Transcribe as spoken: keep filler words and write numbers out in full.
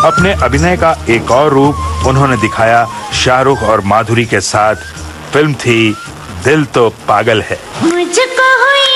अपने अभिनय का एक और रूप उन्होंने दिखाया शाहरुख और माधुरी के साथ। फिल्म थी दिल तो पागल है। मुझको हुई